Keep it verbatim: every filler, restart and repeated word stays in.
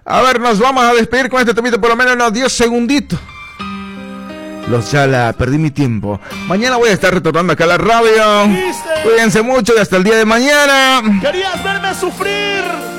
A ver, nos vamos a despedir con este temito por lo menos unos diez segunditos. Los Chala, perdí mi tiempo. Mañana voy a estar retornando acá a la radio. Cuídense mucho y hasta el día de mañana. Querías verme sufrir.